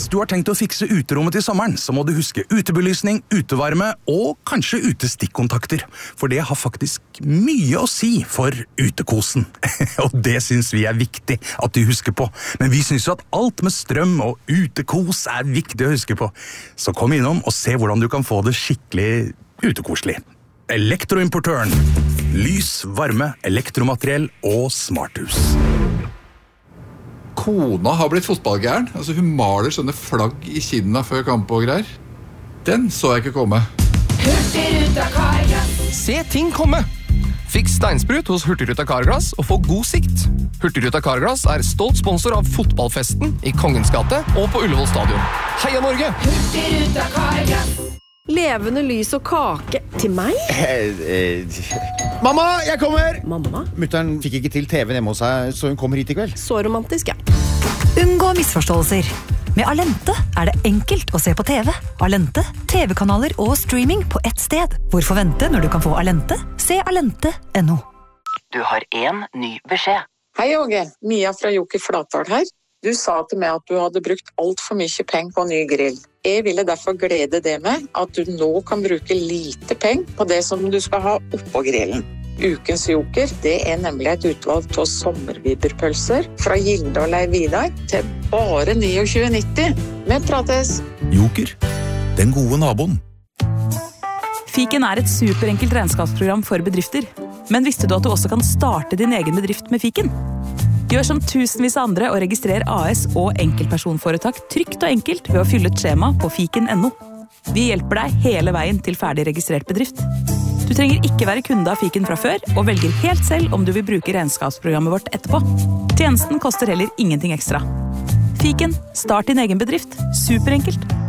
du har tenkt å fikse uterommet til sommeren, så må du huske utebelysning, utevarme og kanskje utestikkontakter. For det har faktisk mye å si for utekosen. Og det synes vi er viktig at du husker på. Men vi synes jo at alt med strøm og utekos er viktig å huske på. Så kom innom og se hvordan du kan få det skikkelig utekoselig. Elektroimportøren. Lys, varme, elektromateriell og smarthus. Kona har blitt fotballgæren. Altså, hun maler sånne flagg i kinna før kamp og greier. Den så jeg ikke komme. Hurtigruta Carglass. Se ting komme! Fiks steinsprut hos Hurtigruta Carglass og få god sikt. Hurtigruta Carglass er stolt sponsor av fotballfesten i Kongens gate og på Ullevål stadion. Heia Norge! Hurtigruta Carglass. Levende lys og kake til meg? Mamma, jeg kommer! Mamma? Mutteren fikk ikke til TV-en hjemme hos seg, så hun kommer hit i kveld. Så romantisk, ja. Unngå misforståelser. Med Alente er det enkelt å se på TV. Alente, TV-kanaler og streaming på ett sted. Hvorfor vente når du kan få Alente? Se alente.no. Du har en ny beskjed. Hei, Åge. Mia fra Joker Flatdal her. Du sa til meg at du hadde brukt alt for mye penger på ny grill. Jeg ville derfor glede det med at du nå kan bruke lite penger på det som du skal ha oppå grillen. Ukens Joker, det er nemlig et utvalg av sommerviberpølser fra Gilde og Leiv Vidar til bare 29,90. Vi prates! Joker, den gode naboen. Fiken er et superenkelt regnskapsprogram for bedrifter. Men visste du at du også kan starte din egen bedrift med Fiken? Gjør som tusenvis av andre og registrer AS og enkeltpersonforetak trygt og enkelt ved å fylle et skjema på fiken.no. Vi hjelper deg hele veien til ferdig registrert bedrift. Du trenger ikke være kunde av Fiken fra før, og velger helt selv om du vil bruke regnskapsprogrammet vårt etterpå. Tjenesten koster heller ingenting ekstra. Fiken, start din egen bedrift. Superenkelt.